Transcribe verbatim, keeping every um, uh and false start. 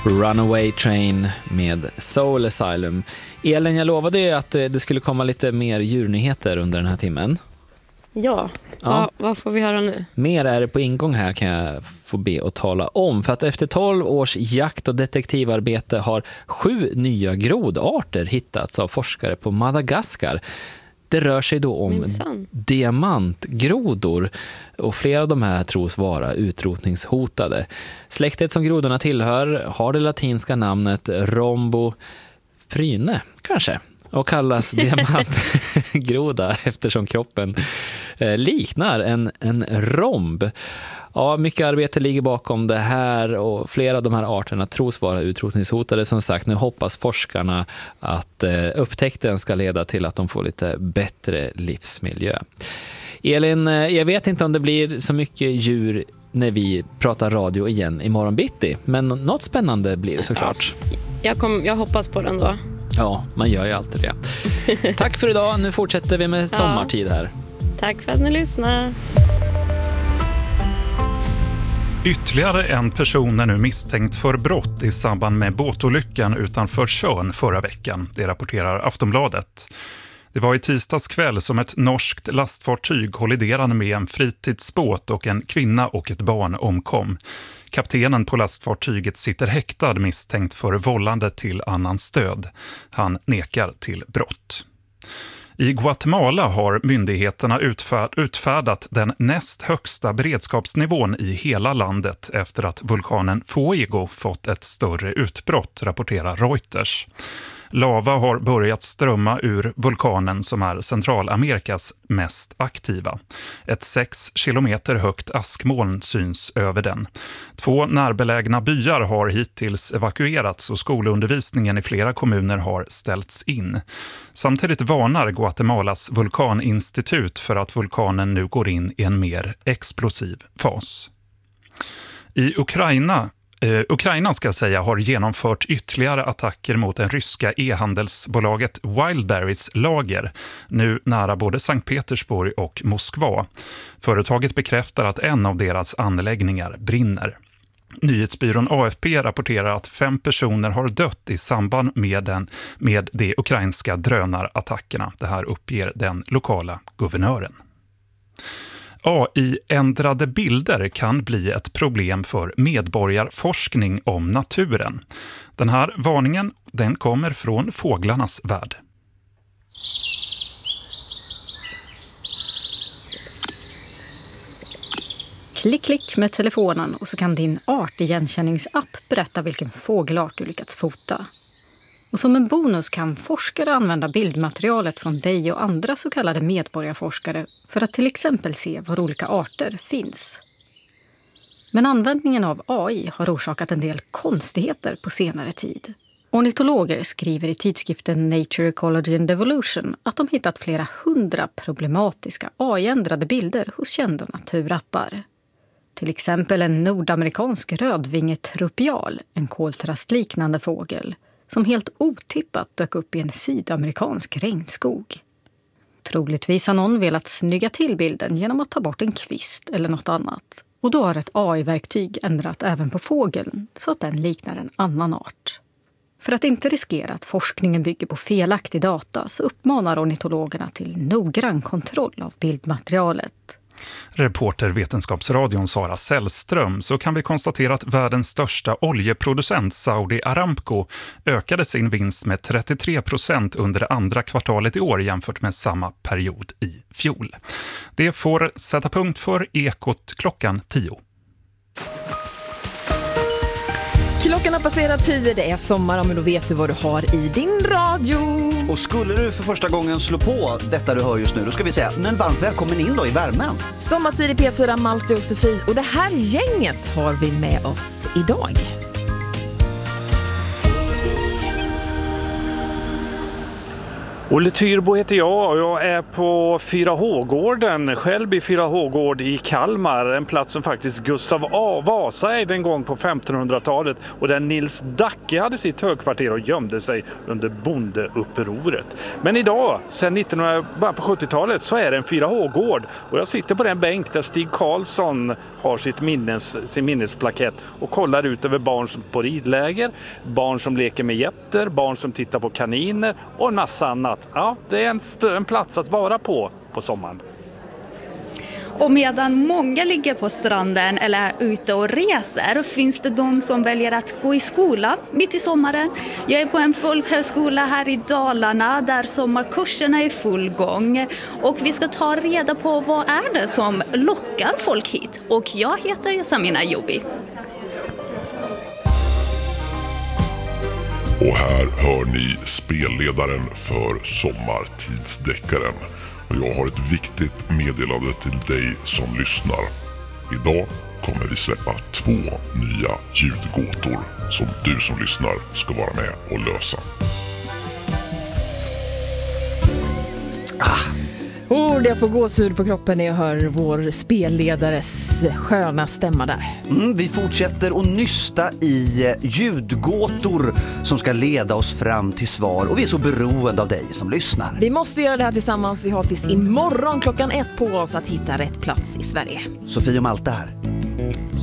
Runaway Train med Soul Asylum. Elin, jag lovade ju att det skulle komma lite mer djurnyheter under den här timmen. Ja, ja. Va, vad får vi höra nu? Mer är det på ingång här, kan jag få be att tala om. För att efter tolv års jakt- och detektivarbete har sju nya grodarter hittats av forskare på Madagaskar. Det rör sig då om Minsan. diamantgrodor, och flera av de här tros vara utrotningshotade. Släktet som grodorna tillhör har det latinska namnet Rhombopryne, kanske, och kallas diamantgroda eftersom kroppen eh, liknar en, en romb. Ja, mycket arbete ligger bakom det här, och flera av de här arterna tros vara utrotningshotade. Som sagt, nu hoppas forskarna att eh, upptäckten ska leda till att de får lite bättre livsmiljö. Elin, eh, jag vet inte om det blir så mycket djur när vi pratar radio igen imorgon bitti, men något spännande blir det såklart. Jag, kom, jag hoppas på den då. Ja, man gör ju alltid det. Tack för idag, nu fortsätter vi med sommartid här. Tack för att ni lyssnar. Ytterligare en person är nu misstänkt för brott i samband med båtolyckan utanför Tjörn förra veckan. Det rapporterar Aftonbladet. Det var i tisdags kväll som ett norskt lastfartyg kolliderade med en fritidsbåt och en kvinna och ett barn omkom. Kaptenen på lastfartyget sitter häktad misstänkt för vållande till annans död. Han nekar till brott. I Guatemala har myndigheterna utfärdat den näst högsta beredskapsnivån i hela landet efter att vulkanen Fuego fått ett större utbrott, rapporterar Reuters. Lava har börjat strömma ur vulkanen som är Centralamerikas mest aktiva. Ett sex kilometer högt askmoln syns över den. Två närbelägna byar har hittills evakuerats och skolundervisningen i flera kommuner har ställts in. Samtidigt varnar Guatemalas vulkaninstitut för att vulkanen nu går in i en mer explosiv fas. I Ukraina Uh, Ukraina ska säga har genomfört ytterligare attacker mot det ryska e-handelsbolaget Wildberries lager, nu nära både Sankt Petersburg och Moskva. Företaget bekräftar att en av deras anläggningar brinner. Nyhetsbyrån A F P rapporterar att fem personer har dött i samband med, den, med de ukrainska drönarattackerna. Det här uppger den lokala guvernören. A I-ändrade bilder kan bli ett problem för medborgarforskning om naturen. Den här varningen, den kommer från fåglarnas värld. Klick, klick med telefonen och så kan din artigenkänningsapp berätta vilken fågelart du lyckats fota. Och som en bonus kan forskare använda bildmaterialet från dig och andra så kallade medborgarforskare för att till exempel se var olika arter finns. Men användningen av A I har orsakat en del konstigheter på senare tid. Ornitologer skriver i tidskriften Nature, Ecology and Evolution att de hittat flera hundra problematiska A I-ändrade bilder hos kända naturappar. Till exempel en nordamerikansk rödvingetrupial, en koltrastliknande fågel, som helt otippat dök upp i en sydamerikansk regnskog. Troligtvis har någon velat snygga till bilden genom att ta bort en kvist eller något annat. Och då har ett A I-verktyg ändrat även på fågeln så att den liknar en annan art. För att inte riskera att forskningen bygger på felaktig data så uppmanar ornitologerna till noggrann kontroll av bildmaterialet. Reporter Vetenskapsradion Sara Sällström, så kan vi konstatera att världens största oljeproducent Saudi Aramco ökade sin vinst med trettiotre procent under det andra kvartalet i år jämfört med samma period i fjol. Det får sätta punkt för Ekot klockan tio. Klockan har passerat tio, det är sommar, men då vet du vad du har i din radio. Och skulle du för första gången slå på detta du hör just nu, då ska vi säga, men varmt välkommen in då i värmen. Sommartid i P fyra, Malte och Sofie, och det här gänget har vi med oss idag. Olle Tyrbo heter jag och jag är på fyra H-gården, själv i fyra H-gård i Kalmar. En plats som faktiskt Gustav A. Vasa ägde en gång på femtonhundratalet och där Nils Dacke hade sitt högkvarter och gömde sig under bondeupproret. Men idag, sedan nittonhundra på sjuttiotalet, så är det en fyra H-gård och jag sitter på den bänk där Stig Karlsson har sitt minnes, sin minnesplakett och kollar ut över barn som på ridläger, barn som leker med jätter, barn som tittar på kaniner och en massa annat. Ja, det är en, stö- en plats att vara på på sommaren. Och medan många ligger på stranden eller är ute och reser finns det de som väljer att gå i skolan mitt i sommaren. Jag är på en folkhögskola här i Dalarna där sommarkurserna är i full gång. Och vi ska ta reda på vad är det som lockar folk hit. Och jag heter Samina Jobi. Och här hör ni spelledaren för Sommartidsdeckaren. Och jag har ett viktigt meddelande till dig som lyssnar. Idag kommer vi släppa två nya ljudgåtor som du som lyssnar ska vara med och lösa. Ah. Oh, jag får gåshud på kroppen när jag hör vår spelledares sköna stämma där. Mm, vi fortsätter att nysta i ljudgåtor som ska leda oss fram till svar. Och vi är så beroende av dig som lyssnar. Vi måste göra det här tillsammans. Vi har tills imorgon klockan ett på oss att hitta rätt plats i Sverige. Sofie och Malte här.